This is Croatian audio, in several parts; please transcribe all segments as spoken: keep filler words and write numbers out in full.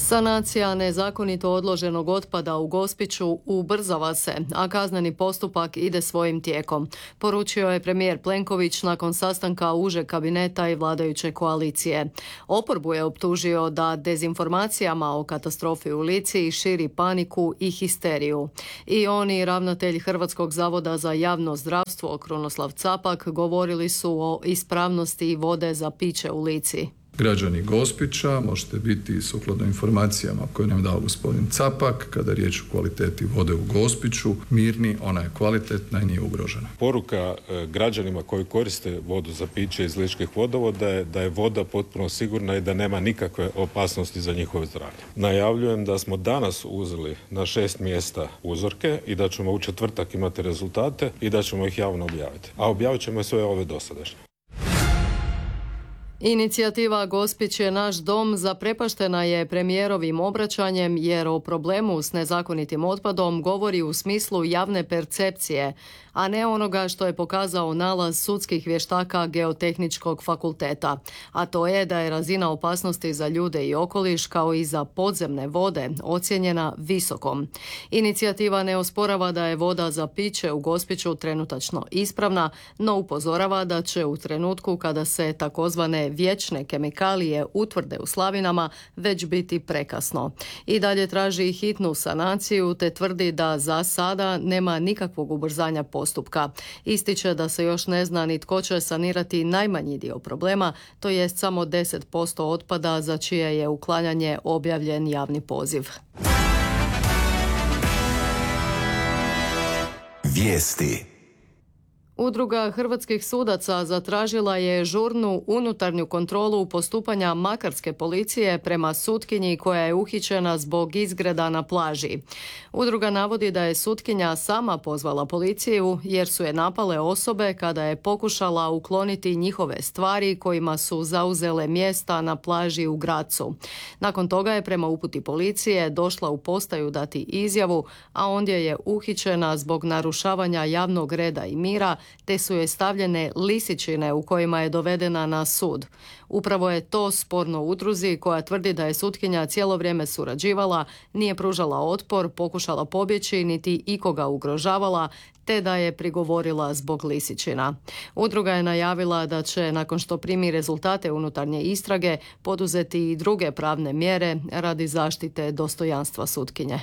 Sanacija nezakonito odloženog otpada u Gospiću ubrzava se, a kazneni postupak ide svojim tijekom, poručio je premijer Plenković nakon sastanka užeg kabineta i vladajuće koalicije. Oporbu je optužio da dezinformacijama o katastrofi u Lici širi paniku i histeriju. I on i ravnatelj Hrvatskog zavoda za javno zdravstvo Krunoslav Capak govorili su o ispravnosti vode za piće u Lici. Građani Gospića možete biti sukladno informacijama koje nam je dao gospodin Capak, kada je riječ o kvaliteti vode u Gospiću, mirni, ona je kvalitetna i nije ugrožena. Poruka građanima koji koriste vodu za piće iz ličkih vodovoda je da je voda potpuno sigurna i da nema nikakve opasnosti za njihovo zdravlje. Najavljujem da smo danas uzeli na šest mjesta uzorke i da ćemo u četvrtak imati rezultate i da ćemo ih javno objaviti. A objavit ćemo sve ove dosadašnje. Inicijativa Gospić je naš dom zaprepaštena je premijerovim obraćanjem jer o problemu s nezakonitim otpadom govori u smislu javne percepcije, a ne onoga što je pokazao nalaz sudskih vještaka Geotehničkog fakulteta, a to je da je razina opasnosti za ljude i okoliš kao i za podzemne vode ocijenjena visokom. Inicijativa ne osporava da je voda za piće u Gospiću trenutačno ispravna, no upozorava da će u trenutku kada se takozvane vječne kemikalije utvrde u slavinama već biti prekasno. I dalje traži hitnu sanaciju te tvrdi da za sada nema nikakvog ubrzanja postupka. Ističe da se još ne zna ni tko će sanirati najmanji dio problema, to jest samo deset posto otpada za čije je uklanjanje objavljen javni poziv. Vijesti. Udruga hrvatskih sudaca zatražila je žurnu unutarnju kontrolu postupanja makarske policije prema sutkinji koja je uhićena zbog izgreda na plaži. Udruga navodi da je sutkinja sama pozvala policiju jer su je napale osobe kada je pokušala ukloniti njihove stvari kojima su zauzele mjesta na plaži u Grazu. Nakon toga je prema uputi policije došla u postaju dati izjavu, a ondje je uhićena zbog narušavanja javnog reda i mira, te su joj stavljene lisičine u kojima je dovedena na sud. Upravo je to sporno udruzi koja tvrdi da je sutkinja cijelo vrijeme surađivala, nije pružala otpor, pokušala pobjeći niti ikoga ugrožavala, te da je prigovorila zbog lisičina. Udruga je najavila da će, nakon što primi rezultate unutarnje istrage, poduzeti i druge pravne mjere radi zaštite dostojanstva sutkinje.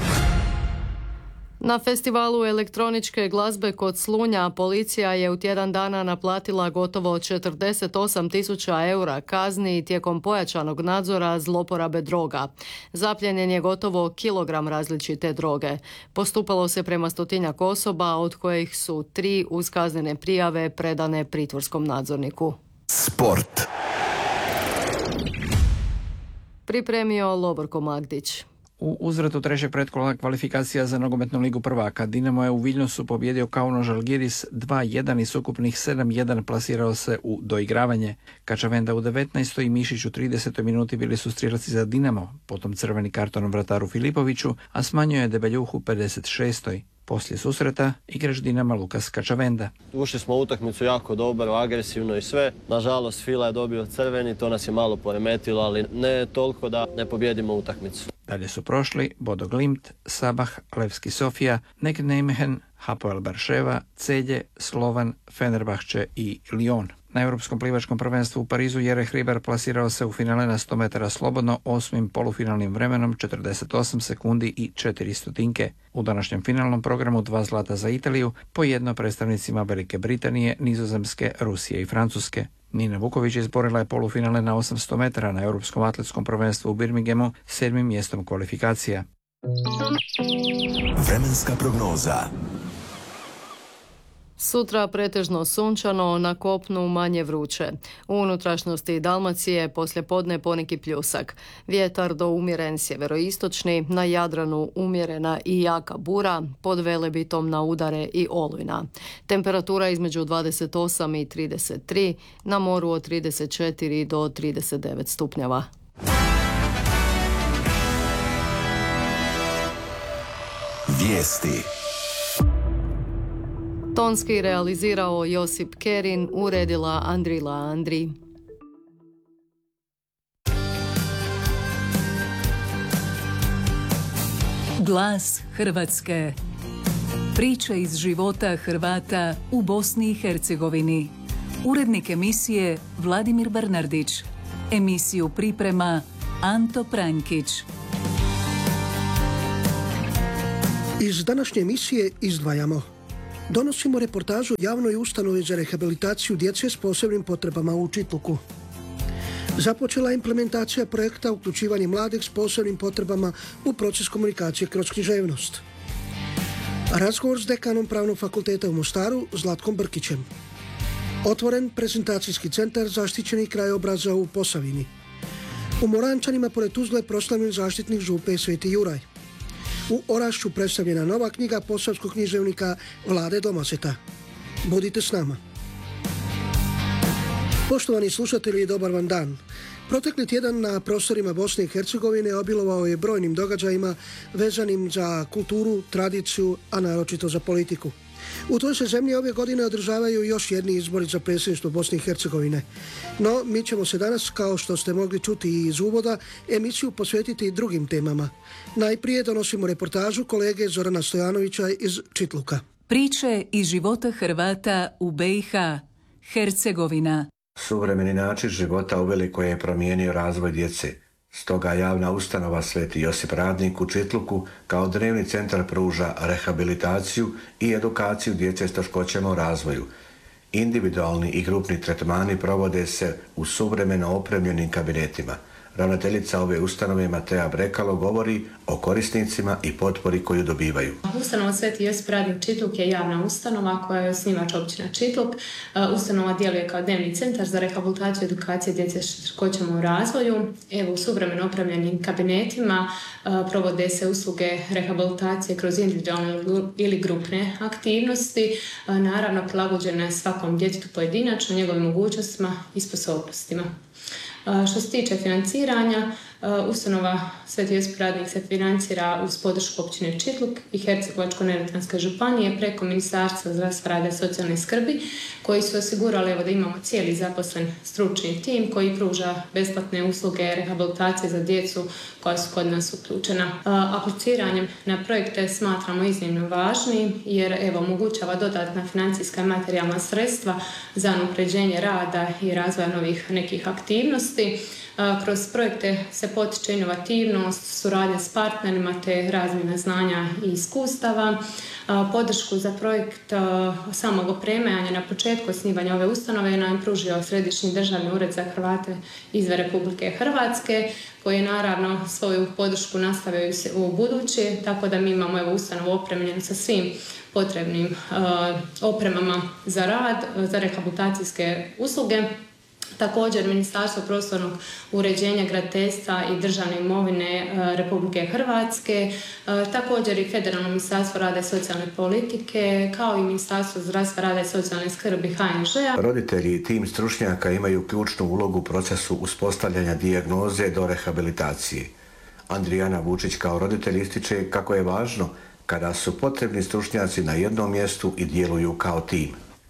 Na festivalu elektroničke glazbe kod Slunja policija je u tjedan dana naplatila gotovo četrdeset osam tisuća eura kazni tijekom pojačanog nadzora zloporabe droga. Zapljenjen je gotovo kilogram različite droge. Postupalo se prema stotinjak osoba, od kojih su tri uz kaznene prijave predane pritvorskom nadzorniku. Sport. Pripremio Loborko Magdić. U uzvratu trećeg pretkola kvalifikacija za nogometnu ligu prvaka Dinamo je u Viljnusu pobjedio Kauno Žalgiris dva jedan i s ukupnih sedam jedan plasirao se u doigravanje. Kačavenda u devetnaestoj i Mišić u tridesetoj minuti bili su strijelaci za Dinamo, potom crveni karton vrataru Filipoviću, a smanjio je Debeljuh u pedeset šestoj. Poslije susreta igrač Dinama Lukas Kačavenda. Ušli smo u utakmicu jako dobro, agresivno i sve. Nažalost, Fila je dobio crveni, to nas je malo poremetilo, ali ne toliko da ne pobjedimo utakmicu. Dalje su prošli Bodo Glimt, Sabah, Levski Sofija, Nek Nijmegen, Hapoel Barševa, Celje, Slovan, Fenerbahče i Lyon. Na Europskom plivačkom prvenstvu u Parizu Jereh Ribar plasirao se u finale na sto metara slobodno osmim polufinalnim vremenom četrdeset osam sekundi i četiri stotinke. U današnjem finalnom programu dva zlata za Italiju, po jedno predstavnicima Velike Britanije, Nizozemske, Rusije i Francuske. Nina Vuković izborila je polufinale na osamsto metara na Europskom atletskom prvenstvu u Birminghamu sedmim mjestom kvalifikacija. Vremenska prognoza. Sutra pretežno sunčano, na kopnu manje vruće. U unutrašnjosti Dalmacije poslijepodne poneki pljusak. Vjetar do umjeren sjeveroistočni, na Jadranu umjerena i jaka bura, pod Velebitom na udare i olujna. Temperatura između dvadeset osam i trideset tri, na moru od trideset četiri do trideset devet stupnjeva. Vijesti. Tonski realizirao Josip Kerin, uredila Andrila Andri. Glas Hrvatske. Priče iz života Hrvata u Bosni i Hercegovini. Urednik emisije Vladimir Bernardić. Emisiju priprema Anto Pranjkić. Iz današnje emisije izdvajamo. Donosimo reportažu javnoj ustanovi za rehabilitaciju djece s posebnim potrebama u Čitluku. Započela je implementacija projekta uključivanje mladih s posebnim potrebama u proces komunikacije kroz književnost. Razgovor s dekanom Pravnog fakulteta u Mostaru Zlatkom Brkićem. Otvoren prezentacijski centar zaštićenih krajobraza u Posavini. U Morančanima pored Tuzle proslavljen zaštitnik župe Sveti Juraj. U Orašću predstavljena nova knjiga posavskog književnika Vlade Domazeta. Budite s nama. Poštovani slušatelji, dobar vam dan. Protekli tjedan na prostorima Bosne i Hercegovine obilovao je brojnim događajima vezanim za kulturu, tradiciju, a naročito za politiku. U toj se zemlji ove godine održavaju još jedni izbori za predsjedništvo Bosne i Hercegovine. No, mi ćemo se danas, kao što ste mogli čuti iz uvoda, emisiju posvetiti drugim temama. Najprije donosimo reportažu kolege Zorana Stojanovića iz Čitluka. Priče iz života Hrvata u B i H. Hercegovina. Suvremeni način života uveliko je promijenio razvoj djece. Stoga javna ustanova Sveti Josip Radnik u Čitluku kao dnevni centar pruža rehabilitaciju i edukaciju djece s teškoćama u razvoju. Individualni i grupni tretmani provode se u suvremeno opremljenim kabinetima. Ravnateljica ove ustanove Mateja Brekalo govori o korisnicima i potpori koju dobivaju. Ustanova Sveti Josip Radnik Čitluk je javna ustanova koja je osnivač općina Čitluk. Ustanova djeluje kao dnevni centar za rehabilitaciju i edukaciju djece s teškoćama u razvoju. Evo, u suvremeno opremljenim kabinetima provode se usluge rehabilitacije kroz individualne ili grupne aktivnosti, naravno prilagođene svakom djetetu pojedinačno, njegovim mogućnostima i sposobnostima. Što se tiče financiranja, ustanova Sveti Josip Radnik se financira uz podršku općine Čitluk i Hercegovačko-neretvanske županije preko Ministarstva zdravstva, rada i socijalne skrbi, koji su osigurali evo, da imamo cijeli zaposlen stručni tim koji pruža besplatne usluge rehabilitacije za djecu koja su kod nas uključena. Apliciranjem na projekte smatramo iznimno važnim jer evo, omogućava dodatna financijska i materijalna sredstva za unapređenje rada i razvoja novih nekih aktivnosti. Kroz projekte se potiče inovativnost, suradnja s partnerima te razmjena znanja i iskustava. Podršku za projekt samog opremanja na početku osnivanja ove ustanove nam pružio Središnji državni ured za Hrvate izvan Republike Hrvatske, koji je naravno svoju podršku nastavio u budući, tako da mi imamo evo, ustanovu opremljenu sa svim potrebnim uh, opremama za rad, za rehabilitacijske usluge. Također Ministarstvo prostornog uređenja, graditeljstva i državne imovine Republike Hrvatske, također i Federalno ministarstvo rada i socijalne politike, kao i Ministarstvo zdravstva, rada i socijalne skrbi H N Ž-a. Roditelji i tim stručnjaka imaju ključnu ulogu u procesu uspostavljanja dijagnoze do rehabilitacije. Andrijana Vučić kao roditelj ističe kako je važno kada su potrebni stručnjaci na jednom mjestu i djeluju kao tim.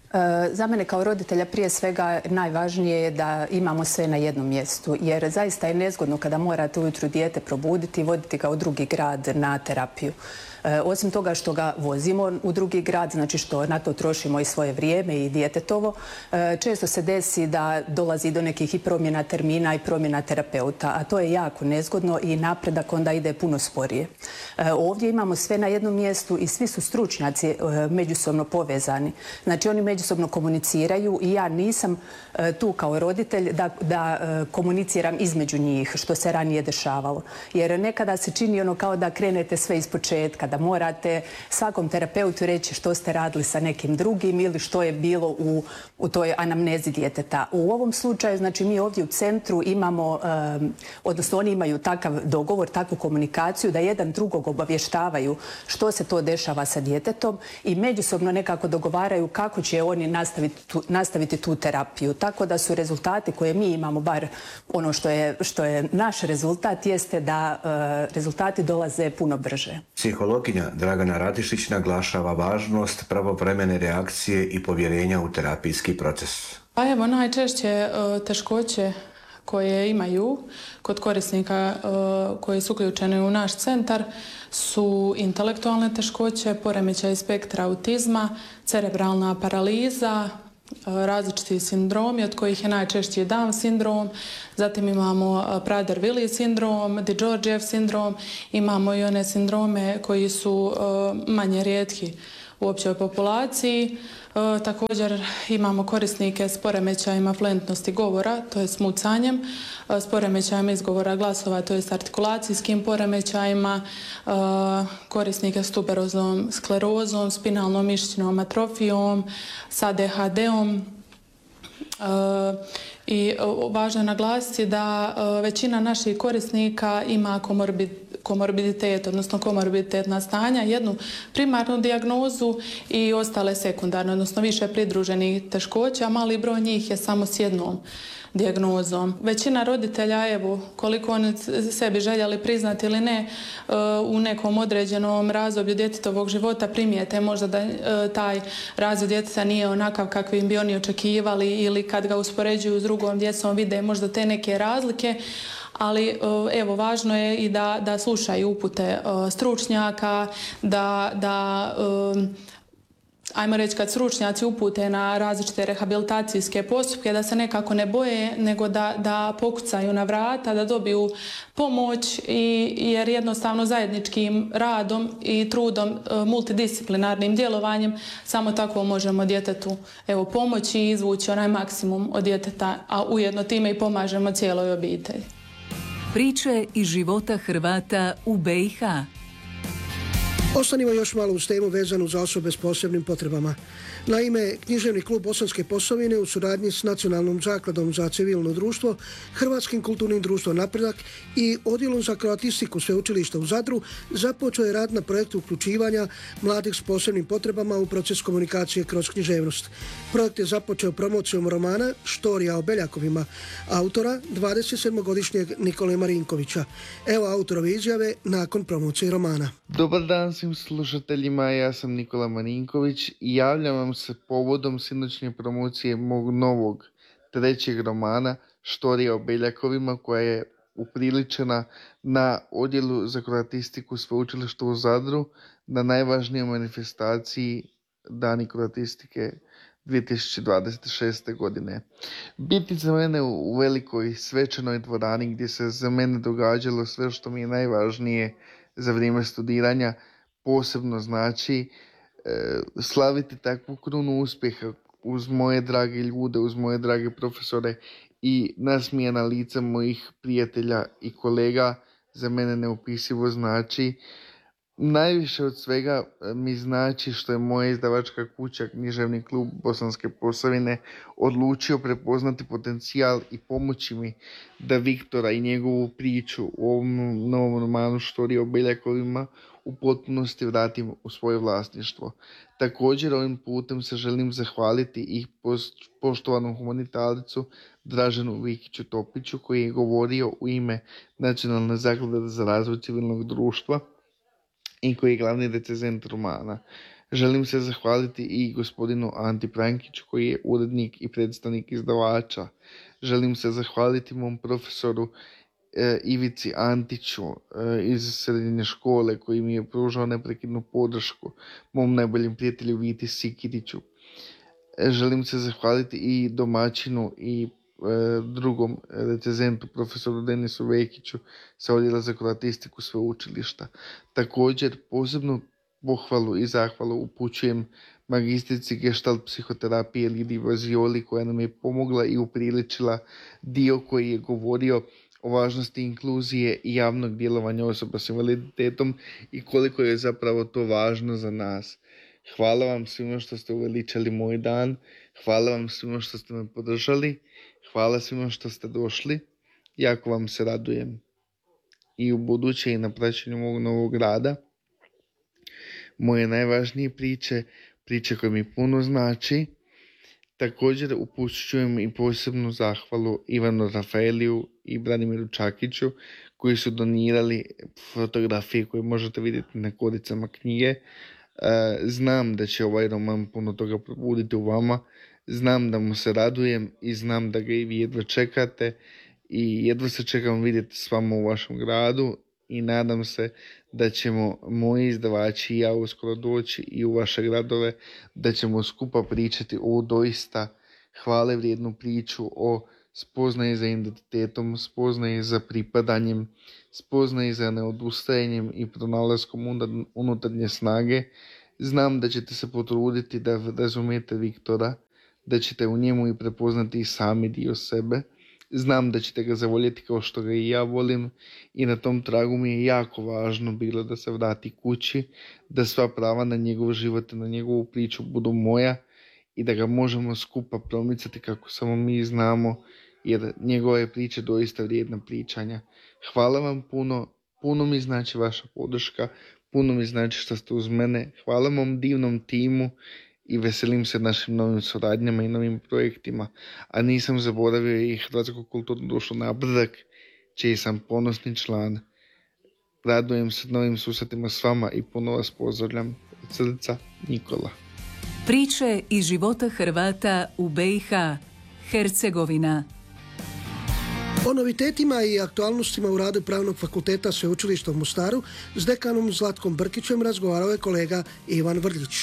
Za mene kao roditelja prije svega najvažnije je da imamo sve na jednom mjestu, jer zaista je nezgodno kada morate ujutro dijete probuditi i voditi ga u drugi grad na terapiju. Osim toga što ga vozimo u drugi grad, znači što na to trošimo i svoje vrijeme i djetetovo, često se desi da dolazi do nekih i promjena termina i promjena terapeuta, a to je jako nezgodno i napredak onda ide puno sporije. Ovdje imamo sve na jednom mjestu i svi su stručnjaci međusobno povezani. Znači oni međusobno komuniciraju i ja nisam tu kao roditelj da, da komuniciram između njih, što se ranije dešavalo. Jer nekada se čini ono kao da krenete sve iz početka, da morate svakom terapeutu reći što ste radili sa nekim drugim ili što je bilo u, u toj anamnezi djeteta. U ovom slučaju, znači mi ovdje u centru imamo, um, odnosno oni imaju takav dogovor, takvu komunikaciju da jedan drugog obavještavaju što se to dešava sa djetetom i međusobno nekako dogovaraju kako će oni nastaviti tu, nastaviti tu terapiju. Tako da su rezultati koje mi imamo, bar ono što je, što je naš rezultat, jeste da uh, rezultati dolaze puno brže. Psiholog Dragana Radišić naglašava važnost pravovremene reakcije i povjerenja u terapijski proces. Pa evo, najčešće teškoće koje imaju kod korisnika koji su uključeni u naš centar su intelektualne teškoće, poremećaj spektra autizma, cerebralna paraliza, različiti sindromi od kojih je najčešći Down sindrom, zatim imamo Prader-Willi sindrom, DiGeorgiev sindrom, imamo i one sindrome koji su manje rijetki u općoj populaciji. E, također imamo korisnike s poremećajima fluentnosti govora, to je s mucanjem, e, s poremećajima izgovora glasova, to je s artikulacijskim poremećajima, e, korisnike s tuberoznom sklerozom, spinalnom mišićnom atrofijom, s A D H D-om. E, I važno je naglasiti da e, većina naših korisnika ima komorbid, komorbiditet, odnosno komorbiditetna stanja, jednu primarnu dijagnozu i ostale sekundarne, odnosno više pridruženih teškoća, mali broj njih je samo s jednom dijagnozom. Većina roditelja, evo, koliko oni sebi željeli priznati ili ne, u nekom određenom razdoblju djetetovog života primijete možda da taj razvoj djeteta nije onakav kakvim bi oni očekivali ili kad ga uspoređuju s drugom djecom vide možda te neke razlike, ali evo, važno je i da, da slušaju upute stručnjaka, da, da ajmo reći kad stručnjaci upute na različite rehabilitacijske postupke, da se nekako ne boje, nego da, da pokucaju na vrata, da dobiju pomoć, i, jer jednostavno zajedničkim radom i trudom, multidisciplinarnim djelovanjem, samo tako možemo djetetu evo, pomoći i izvući onaj maksimum od djeteta, a ujedno time i pomažemo cijeloj obitelji. Priče iz života Hrvata u B i H. Ostanimo još malo uz temu vezanu za osobe s posebnim potrebama. Naime, Književni klub Bosanske Posavine u suradnji s Nacionalnom zakladom za civilno društvo, Hrvatskim kulturnim društvom Napredak i Odjelom za kroatistiku Sveučilišta u Zadru započeo je rad na projektu uključivanja mladih s posebnim potrebama u proces komunikacije kroz književnost. Projekt je započeo promocijom romana Štorija o Beljakovima, autora dvadesetsedmogodišnjeg Nikole Marinkovića. Evo autorove izjave nakon promocije romana. Dobar dan svim slušateljima, ja sam Nikola Marinković i javljam vam se povodom sinoćnje promocije mog novog trećeg romana Štorija o Beljakovima, koja je upriličena na Odjelu za kroatistiku Sveučilišta u Zadru na najvažnijoj manifestaciji Dani kroatistike dvije tisuće dvadeset šeste. godine. Biti za mene u velikoj svečanoj dvorani gdje se za mene događalo sve što mi je najvažnije za vrijeme studiranja posebno znači e, slaviti takvu krunu uspjeha uz moje drage ljude, uz moje drage profesore i nasmijana lica mojih prijatelja i kolega za mene neopisivo znači. Najviše od svega mi znači što je moja izdavačka kuća Književni klub Bosanske Posavine odlučio prepoznati potencijal i pomoći mi da Viktora i njegovu priču u ovom novom romanu Štorija o Beljakovima u potpunosti vratim u svoje vlasništvo. Također ovim putem se želim zahvaliti i poštovanom humanitarcu Draženu Vikiću Topiću koji je govorio u ime Nacionalne zaklade za razvoj civilnog društva i koji je glavni recenzent romana. Želim se zahvaliti i gospodinu Anti Prankiću koji je urednik i predstavnik izdavača. Želim se zahvaliti mom profesoru e, Ivici Antiću e, iz srednje škole koji mi je pružao neprekidnu podršku, mom najboljem prijatelju Viti Sikiriću. E, želim se zahvaliti i domaćinu i drugom recenzentu profesoru Denisu Vekiću sa Odjela za kroatistiku Sveučilišta. Također posebnu pohvalu i zahvalu upućujem magistrici gestalt psihoterapije Lidiji Vazioli koja nam je pomogla i upriličila dio koji je govorio o važnosti inkluzije i javnog djelovanja osoba s invaliditetom i koliko je zapravo to važno za nas. Hvala vam svima što ste uveličali moj dan, hvala vam svima što ste me podržali, hvala svima što ste došli, jako vam se radujem i u buduće i na praćenju mog novog rada. Moje najvažnije priče, priče koje mi puno znači. Također upućujem i posebnu zahvalu Ivanu Rafaeliju i Branimiru Čakiću koji su donirali fotografije koje možete vidjeti na koricama knjige. Znam da će ovaj roman puno toga probuditi u vama, znam da mu se radujem i znam da ga i vi jedva čekate i jedva se čekam vidjeti s vama u vašem gradu i nadam se da ćemo moji izdavači i ja uskoro doći i u vaše gradove, da ćemo skupa pričati o doista hvale vrijednu priču o spoznaji za identitetom, spoznaji za pripadanjem, spoznaji za neodustajanjem i pronalaskom unutarnje snage. Znam da ćete se potruditi da razumijete Viktora, da ćete u njemu i prepoznati i sami dio sebe. Znam da ćete ga zavoljeti kao što ga i ja volim i na tom tragu mi je jako važno bilo da se vrati kući, da sva prava na njegov život i na njegovu priču budu moja i da ga možemo skupa promicati kako samo mi znamo, jer njegova je priča doista vrijedna pričanja. Hvala vam puno, puno mi znači vaša podrška, puno mi znači što ste uz mene. Hvala mom divnom timu i veselim se našim novim suradnjama i novim projektima, a nisam zaboravio i Hrvatsko kulturno društvo Napredak, čiji sam ponosni član. Radujem se novim susretima s vama i puno vas pozdravljam. Od srca, Nikola. Priče iz života Hrvata u B i H, Hercegovina. O novitetima i aktualnostima u radu Pravnog fakulteta Sveučilišta u Mostaru s dekanom Zlatkom Brkićem razgovarao je kolega Ivan Vrljić.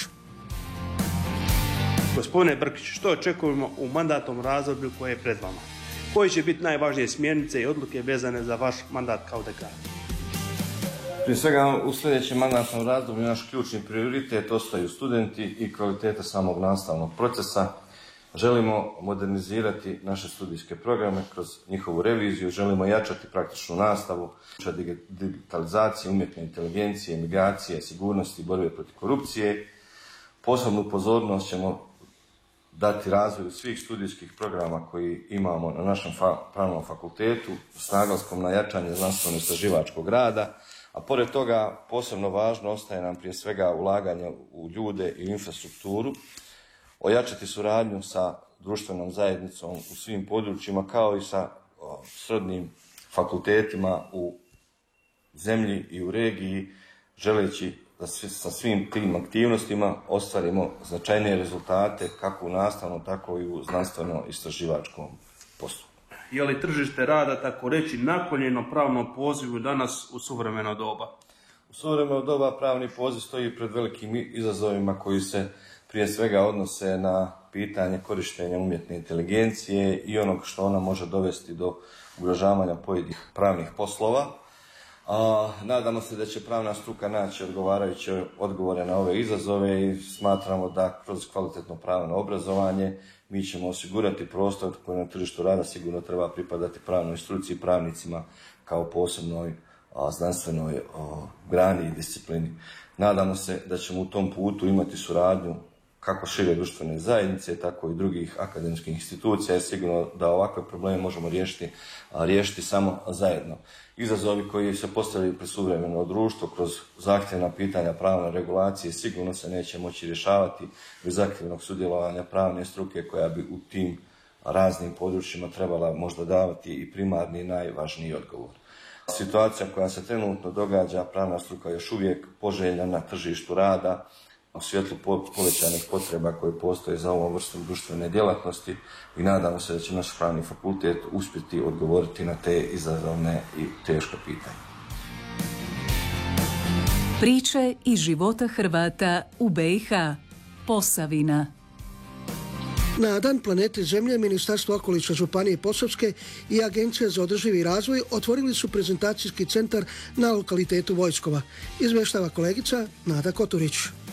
Gospodine Brkić, što očekujemo u mandatnom razdoblju koje je pred vama? Koji će biti najvažnije smjernice i odluke vezane za vaš mandat kao dekan? Prije svega, u sljedećem mandatnom razdoblju naš ključni prioritet ostaju studenti i kvaliteta samog nastavnog procesa. Želimo modernizirati naše studijske programe kroz njihovu reviziju, želimo jačati praktičnu nastavu, digitalizacije, umjetne inteligencije, migracije, sigurnosti i borbe protiv korupcije. Posebnu pozornost ćemo dati razvoju svih studijskih programa koji imamo na našem pravnom fakultetu s naglaskom na jačanje znanstveno-istraživačkog rada, a pored toga posebno važno ostaje nam prije svega ulaganje u ljude i infrastrukturu, ojačati suradnju sa društvenom zajednicom u svim područjima kao i sa o, srodnim fakultetima u zemlji i u regiji, želeći da sa svim tim aktivnostima ostvarimo značajnije rezultate kako u nastavnom, tako i u znanstveno-istraživačkom poslu. Je li tržište rada, tako reći, naklonjeno pravnom pozivu danas u suvremeno doba? U suvremeno doba pravni poziv stoji pred velikim izazovima koji se prije svega odnose na pitanje korištenja umjetne inteligencije i onog što ona može dovesti do ugrožavanja pojedinih pravnih poslova. A, nadamo se da će pravna struka naći odgovarajuće odgovore na ove izazove i smatramo da kroz kvalitetno pravno obrazovanje mi ćemo osigurati prostor koji na tržištu rada sigurno treba pripadati pravnoj struci i pravnicima kao posebnoj a, znanstvenoj a, grani i disciplini. Nadamo se da ćemo u tom putu imati suradnju kako šire društvene zajednice, tako i drugih akademskih institucija, je sigurno da ovakve probleme možemo riješiti, a, riješiti samo zajedno. Izazovi koji se postavljaju pred suvremeno društvo kroz zahtjevna pitanja pravne regulacije sigurno se neće moći rješavati bez aktivnog sudjelovanja pravne struke koja bi u tim raznim područjima trebala možda davati i primarni i najvažniji odgovor. Situacija koja se trenutno događa, pravna struka još uvijek poželjna na tržištu rada, u svjetlu povećanih potreba koje postoje za ovom vrstom društvene djelatnosti i nadamo se da će naš pravni fakultet uspjeti odgovoriti na te izazovne i teška pitanja. Priče iz života Hrvata u B i H, Posavina. Na Dan planete Zemlje Ministarstvo okoliša Županije Posavske i Agencija za održivi razvoj otvorili su prezentacijski centar na lokalitetu Vojskova. Izvještava kolegica Nada Koturić.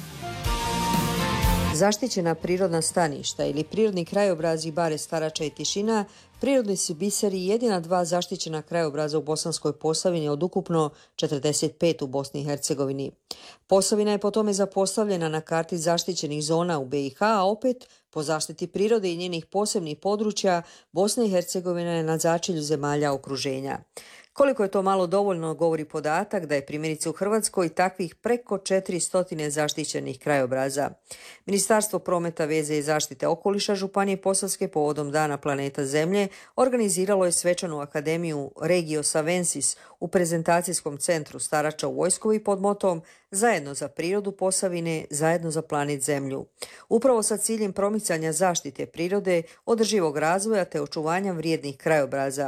Zaštićena prirodna staništa ili prirodni krajobrazi Bare Starača i Tišina prirodni su biseri i jedina dva zaštićena krajobraza u Bosanskoj Posavini od ukupno četrdeset pet u Bosni i Hercegovini. Posavina je po tome zapostavljena na karti zaštićenih zona u B i H, a opet po zaštiti prirode i njenih posebnih područja Bosna i Hercegovina je na začelju zemalja okruženja. Koliko je to malo dovoljno govori podatak da je primjerice u Hrvatskoj takvih preko četiristo zaštićenih krajobraza. Ministarstvo prometa, veze i zaštite okoliša Županije Posavske povodom Dana planeta Zemlje organiziralo je svečanu akademiju Regio Savensis u prezentacijskom centru Starača u Vojskovi pod motom Zajedno za prirodu Posavine, zajedno za planet Zemlju. Upravo sa ciljem promicanja zaštite prirode, održivog razvoja te očuvanja vrijednih krajobraza.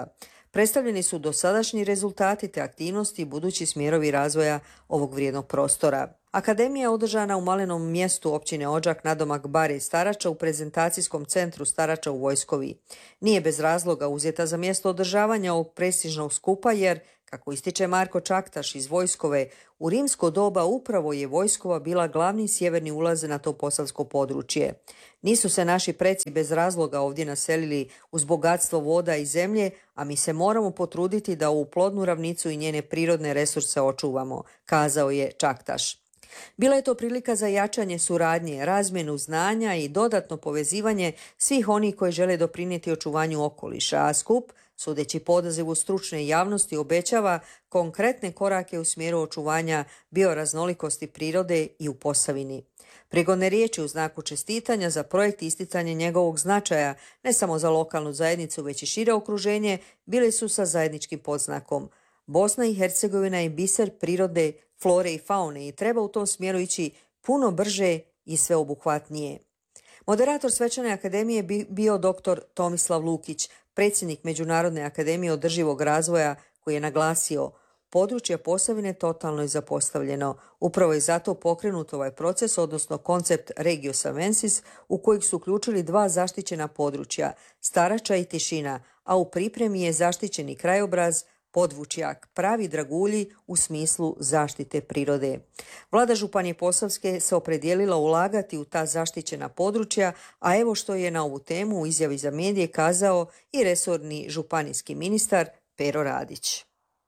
Predstavljeni su dosadašnji rezultati te aktivnosti i budući smjerovi razvoja ovog vrijednog prostora. Akademija je održana u malenom mjestu općine Odžak nadomak Bare i Starača u prezentacijskom centru Starača u Vojskovi. Nije bez razloga uzeta za mjesto održavanja ovog prestižnog skupa jer, kako ističe Marko Čaktaš iz Vojskove, u rimsko doba upravo je Vojskova bila glavni sjeverni ulaz na to posavsko područje. Nisu se naši preci bez razloga ovdje naselili uz bogatstvo voda i zemlje, a mi se moramo potruditi da ovu plodnu ravnicu i njene prirodne resurse očuvamo, kazao je Čaktaš. Bila je to prilika za jačanje suradnje, razmjenu znanja i dodatno povezivanje svih onih koji žele doprinijeti očuvanju okoliša, a skup, sudeći po odazivu stručne javnosti, obećava konkretne korake u smjeru očuvanja bioraznolikosti prirode i u Posavini. Prigodne riječi u znaku čestitanja za projekt isticanje njegovog značaja ne samo za lokalnu zajednicu, već i šire okruženje, bile su sa zajedničkim podznakom. Bosna i Hercegovina je biser prirode, flore i faune i treba u tom smjeru ići puno brže i sveobuhvatnije. Moderator Svečane akademije bi bio doktor Tomislav Lukić, predsjednik Međunarodne akademije održivog razvoja, koji je naglasio: područje Posavine totalno je zapostavljeno. Upravo je zato pokrenut ovaj proces, odnosno koncept Regio Savensis, u kojeg su uključili dva zaštićena područja, Starača i Tišina, a u pripremi je zaštićeni krajobraz Podvučjak, pravi dragulji u smislu zaštite prirode. Vlada Županije Posavske se opredijelila ulagati u ta zaštićena područja, a evo što je na ovu temu u izjavi za medije kazao i resorni županijski ministar Pero Radić.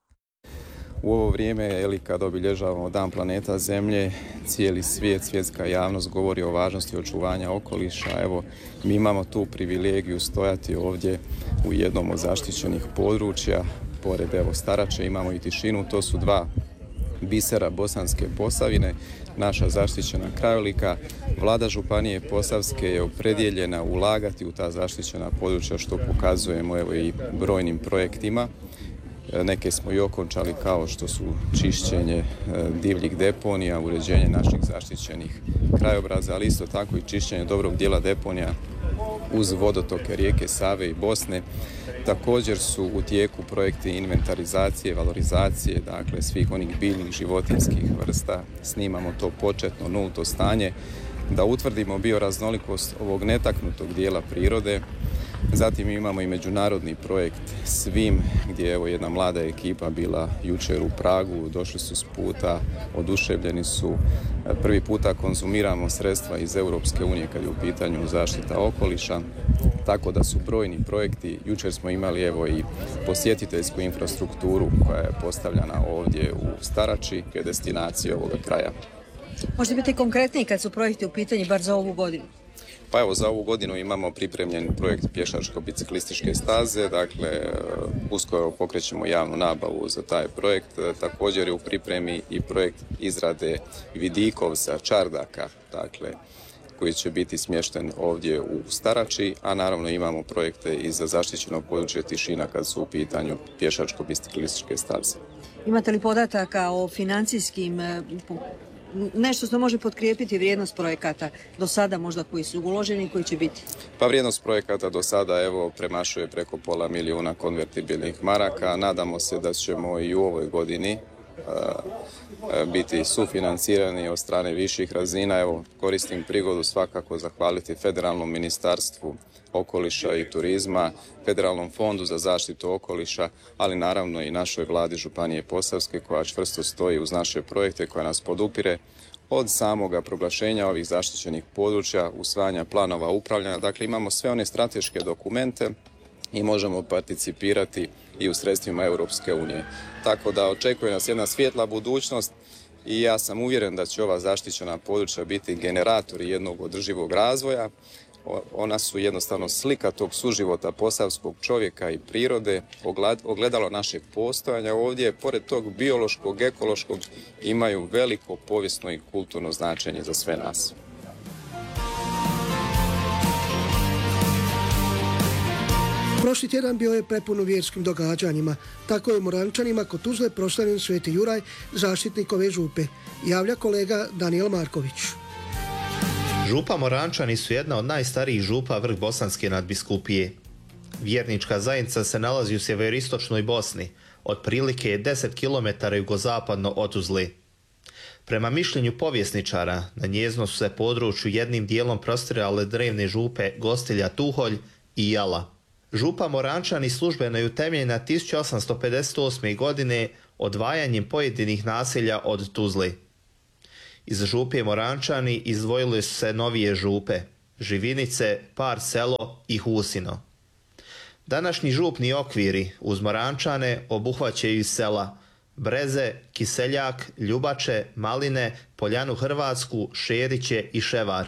U ovo vrijeme, eli, kad obilježavamo Dan planeta Zemlje, cijeli svijet, svjetska javnost govori o važnosti očuvanja okoliša. Evo, mi imamo tu privilegiju stojati ovdje u jednom od zaštićenih područja. Pored evo Starače imamo i Tišinu, to su dva bisera Bosanske Posavine, naša zaštićena krajolika. Vlada Županije Posavske je opredijeljena ulagati u ta zaštićena područja, što pokazujemo evo i brojnim projektima. Neke smo i okončali, kao što su čišćenje divljih deponija, uređenje naših zaštićenih krajobraza, ali isto tako i čišćenje dobrog dijela deponija uz vodotoke rijeke Save i Bosne. Također su u tijeku projekti inventarizacije, valorizacije, dakle svih onih biljnih životinjskih vrsta. Snimamo to početno nulto stanje da utvrdimo bioraznolikost ovog netaknutog dijela prirode. Zatim imamo i međunarodni projekt Svim, gdje je evo jedna mlada ekipa bila jučer u Pragu, došli su s puta, oduševljeni su. Prvi puta konzumiramo sredstva iz Europske unije kad je u pitanju zaštita okoliša, tako da su brojni projekti. Jučer smo imali evo i posjetiteljsku infrastrukturu koja je postavljena ovdje u Starači, je destinacija ovoga kraja. Možete biti konkretniji kad su projekti u pitanju bar za ovu godinu? Pa evo, za ovu godinu imamo pripremljen projekt pješačko-biciklističke staze, dakle uskoro pokrećemo javnu nabavu za taj projekt. Također je u pripremi i projekt izrade vidikovca, čardaka, dakle koji će biti smješten ovdje u Starači, a naravno imamo projekte i za zaštićeno područje Tišina kad su u pitanju pješačko-biciklističke staze. Imate li podataka o financijskim, nešto što može potkrijepiti vrijednost projekata do sada možda koji su uloženi i koji će biti? Pa vrijednost projekata do sada evo premašuje preko pola milijuna konvertibilnih maraka. Nadamo se da ćemo i u ovoj godini uh, biti sufinancirani od strane viših razina. Evo, koristim prigodu svakako zahvaliti Federalnom ministarstvu okoliša i turizma, Federalnom fondu za zaštitu okoliša, ali naravno i našoj vladi Županije Posavske koja čvrsto stoji uz naše projekte, koja nas podupire od samoga proglašenja ovih zaštićenih područja, usvajanja planova upravljanja. Dakle, imamo sve one strateške dokumente i možemo participirati i u sredstvima Europske unije. Tako da očekuje nas jedna svjetla budućnost i ja sam uvjeren da će ova zaštićena područja biti generatori jednog održivog razvoja. Ona su jednostavno slika tog suživota posavskog čovjeka i prirode, ogledalo našeg postojanja ovdje, pored tog biološkog, ekološkog, imaju veliko povijesno i kulturno značenje za sve nas. Prošli tjedan bio je prepun vjerskim događanjima. Tako je u Morančanima kod Tuzle proslavljen Sveti Juraj, zaštitnik ove župe. Javlja kolega Danijel Marković. Župa Morančani su jedna od najstarijih župa vrh Bosanske nadbiskupije. Vjernička zajednica se nalazi u sjeveristočnoj Bosni, otprilike je deset kilometara jugozapadno od Tuzle. Prema mišljenju povjesničara, na njezno su se području jednim dijelom prostirale drevne župe Gostilja Tuholj i Jala. Župa Morančani službeno je utemeljena tisuću osamsto pedeset osme. godine odvajanjem pojedinih naselja od Tuzle. Iz župe Morančani izdvojile su se novije župe, Živinice, Par Selo i Husino. Današnji župni okviri uz Morančane obuhvaćaju sela Breze, Kiseljak, Ljubače, Maline, Poljanu Hrvatsku, Šeriće i Ševar.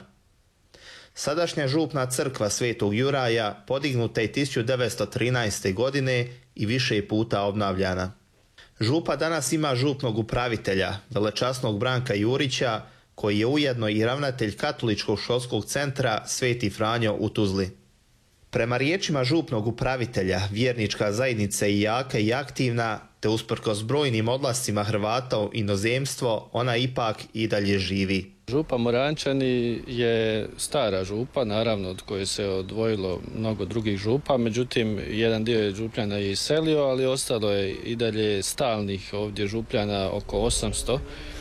Sadašnja župna crkva Svetog Juraja podignuta je tisuću devetsto trinaeste. godine i više puta obnavljana. Župa danas ima župnog upravitelja, velečasnog Branka Jurića, koji je ujedno i ravnatelj Katoličkog školskog centra Sveti Franjo u Tuzli. Prema riječima župnog upravitelja, vjernička zajednica je jaka i aktivna, te usprkos brojnim odlascima Hrvata u inozemstvo, ona ipak i dalje živi. Župa Morančani je stara župa, naravno od koje se odvojilo mnogo drugih župa, međutim jedan dio je župljana je iselio, ali ostalo je i dalje stalnih ovdje župljana oko osamsto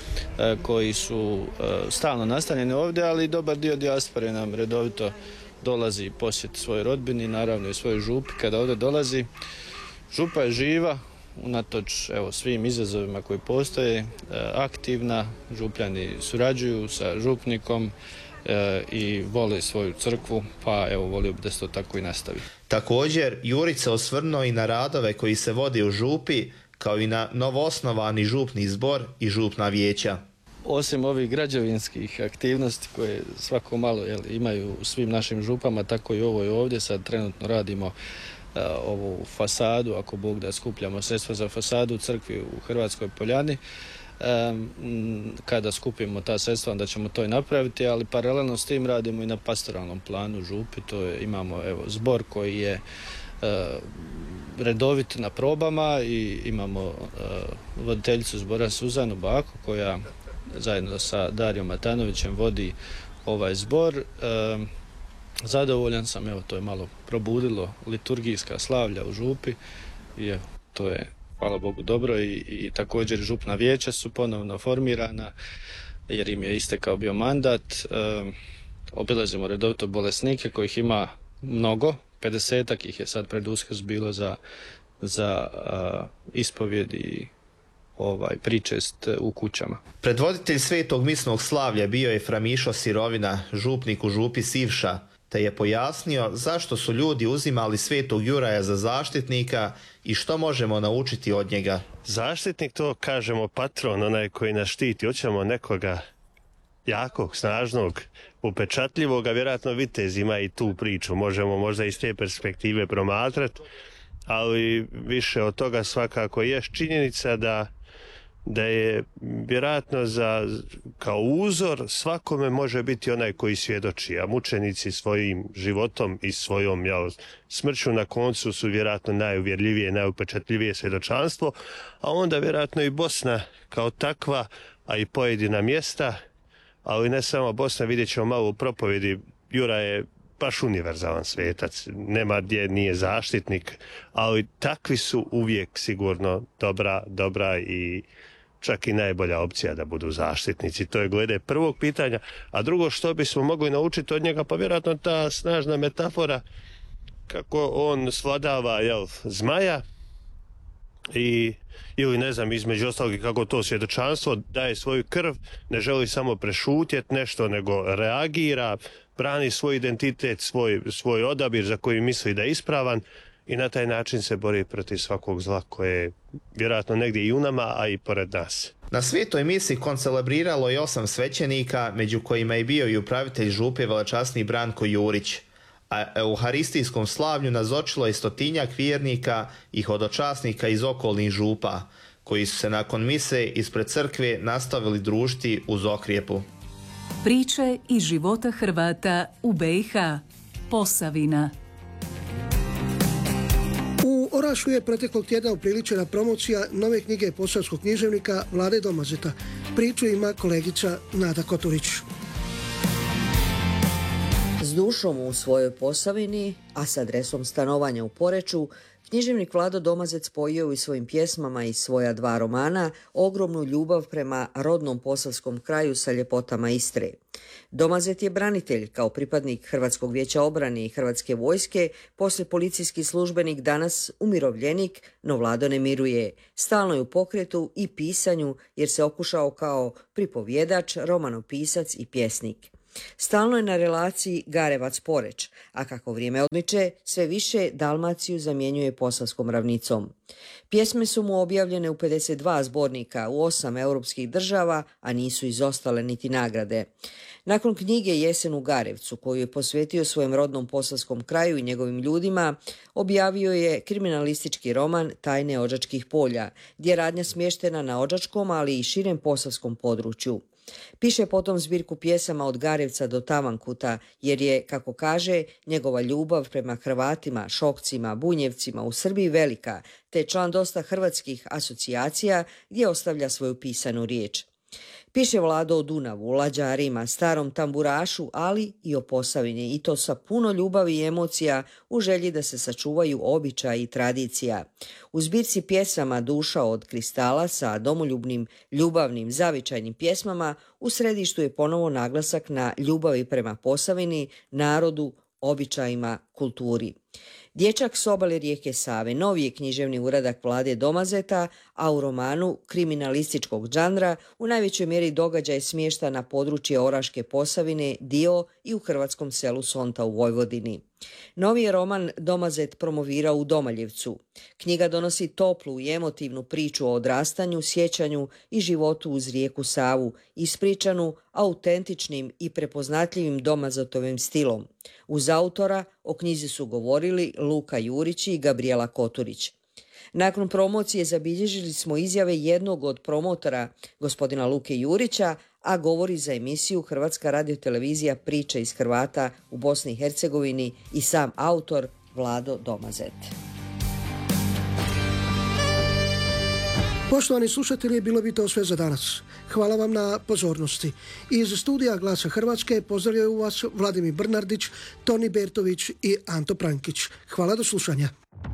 koji su stalno nastanjeni ovdje, ali dobar dio dijaspore nam redovito dolazi posjeti svojoj rodbini, naravno i svojoj župi kada ovdje dolazi. Župa je živa, unatoč evo, svim izazovima koji postoje, aktivna, župljani surađuju sa župnikom e, i vole svoju crkvu, pa evo volio bi da se to tako i nastavi. Također, Jurić se osvrnuo i na radove koji se vode u župi, kao i na novoosnovani župni zbor i župna vijeća. Osim ovih građevinskih aktivnosti koje svako malo jel, imaju u svim našim župama, tako i ovo je ovdje. Sad trenutno radimo uh, ovu fasadu, ako Bog da skupljamo sredstva za fasadu u crkvi u Hrvatskoj Poljani. Um, kada skupimo ta sredstva, onda ćemo to i napraviti, ali paralelno s tim radimo i na pastoralnom planu župi. To je, imamo evo, zbor koji je uh, redovit na probama i imamo uh, voditeljicu zbora Suzanu Bako koja zajedno sa Darijom Matanovićem vodi ovaj zbor. E, zadovoljan sam, evo to je malo probudilo liturgijska slavlja u župi i evo, to je hvala Bogu dobro i, i također župna vijeća su ponovno formirana jer im je istekao bio mandat. E, obilazimo redovito bolesnike kojih ima mnogo, pedesetak ih je sad pred Uskrs bilo za, za a, ispovjed i ovaj pričest u kućama. Predvoditelj Svetog misnog slavlja bio je fra Mišo Sirovina, župnik u župi Sivša, te je pojasnio zašto su ljudi uzimali Svetog Juraja za zaštitnika i što možemo naučiti od njega. Zaštitnik, to kažemo patron, onaj koji nas štiti. Hoćemo nekoga jakog, snažnog, upečatljivog, a vjerojatno vitez ima i tu priču. Možemo možda iz te perspektive promatrati, ali više od toga svakako je činjenica da da je vjerojatno za, kao uzor svakome može biti onaj koji svjedoči, a mučenici svojim životom i svojom jel, smrću na koncu su vjerojatno najuvjerljivije, najupečatljivije svjedočanstvo, a onda vjerojatno i Bosna kao takva, a i pojedina mjesta, ali ne samo Bosna, vidjet ćemo malo u propovjedi, Jura je baš univerzalan svetac, nema gdje nije zaštitnik, ali takvi su uvijek sigurno dobra, dobra i čak i najbolja opcija da budu zaštitnici. To je glede prvog pitanja. A drugo što bismo mogli naučiti od njega, pa vjerojatno ta snažna metafora kako on svladava jel, zmaja i ili ne znam između ostalog kako to svjedočanstvo daje svoju krv, ne želi samo prešutjeti nešto, nego reagira, brani svoj identitet, svoj, svoj odabir za koji misli da je ispravan i na taj način se bori protiv svakog zla koje je vjerojatno negdje i u nama, a i pored nas. Na svetoj misi koncelebriralo je osam svećenika, među kojima je bio i upravitelj župe velečasni Branko Jurić, a euharistijskom slavlju nazočilo je stotinjak vjernika i hodočasnika iz okolnih župa, koji su se nakon mise ispred crkve nastavili družiti uz okrijepu. Priče iz života Hrvata u B i H. Posavina. U Orašju je proteklog tjedna upriličena promocija nove knjige posavskog književnika Vlade Domazeta. Priču ima kolegica Nada Koturić. S dušom u svojoj Posavini, a s adresom stanovanja u Poreču, književnik Vlado Domazet spojio u svojim pjesmama i svoja dva romana ogromnu ljubav prema rodnom posavskom kraju sa ljepotama Istre. Domazet je branitelj, kao pripadnik Hrvatskog vijeća obrane i Hrvatske vojske, poslije policijski službenik, danas umirovljenik, no Vlado ne miruje. Stalno je u pokretu i pisanju jer se okušao kao pripovjedač, romanopisac i pjesnik. Stalno je na relaciji Garevac-Poreč, a kako vrijeme odmiče, sve više Dalmaciju zamjenjuje posavskom ravnicom. Pjesme su mu objavljene u pedeset dva zbornika u osam europskih država, a nisu izostale niti nagrade. Nakon knjige Jesen u Garevcu, koju je posvetio svojem rodnom posavskom kraju i njegovim ljudima, objavio je kriminalistički roman Tajne Odžačkih polja, gdje je radnja smještena na Odžačkom, ali i širem posavskom području. Piše potom zbirku pjesama Od Garevca do Tavankuta, jer je, kako kaže, njegova ljubav prema Hrvatima, Šokcima, Bunjevcima u Srbiji velika, te je član dosta hrvatskih asocijacija gdje ostavlja svoju pisanu riječ. Piše Vlado o Dunavu, lađarima, starom tamburašu, ali i o Posavini, i to sa puno ljubavi i emocija u želji da se sačuvaju običaji i tradicija. U zbirci pjesama Duša od kristala sa domoljubnim, ljubavnim, zavičajnim pjesmama u središtu je ponovo naglasak na ljubavi prema Posavini, narodu, običajima, kulturi. Dječak s obale rijeke Save novi je književni uradak Vlade Domazeta, a u romanu kriminalističkog džanra u najvećoj mjeri događaj smješta na područje Oraške Posavine, dio i u hrvatskom selu Sonta u Vojvodini. Novi je roman Domazet promovirao u Domaljevcu. Knjiga donosi toplu i emotivnu priču o odrastanju, sjećanju i životu uz rijeku Savu, ispričanu autentičnim i prepoznatljivim Domazetovim stilom. Uz autora o knjizi su govorili Luka Jurić i Gabriela Koturić. Nakon promocije zabilježili smo izjave jednog od promotora, gospodina Luke Jurića, a govori za emisiju Hrvatska radiotelevizija Priče iz Hrvata u Bosni i Hercegovini i sam autor Vlado Domazet. Poštovani slušatelji, bilo bi to sve za danas. Hvala vam na pozornosti. Iz studija Glasa Hrvatske pozdravljaju vas Vladimir Brnardić, Toni Bertović i Anto Prankić. Hvala, do slušanja.